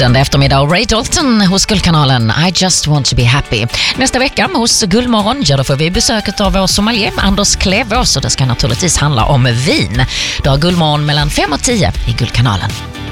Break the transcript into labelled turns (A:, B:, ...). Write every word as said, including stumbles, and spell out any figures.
A: Söndag eftermiddag och Ray Dalton hos Guldkanalen. I just want to be happy. Nästa vecka hos Guldmorgon, ja, då får vi besöket av vår sommelier Anders Klevås, och det ska naturligtvis handla om vin. Då har Guldmorgon mellan fem och tio i Guldkanalen.